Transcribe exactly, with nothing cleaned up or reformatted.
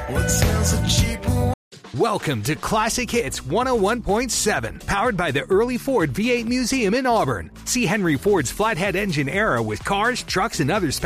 What sounds so cheap? Welcome to Classic Hits one oh one point seven, powered by the Early Ford V eight Museum in Auburn. See Henry Ford's flathead engine era with cars, trucks, and other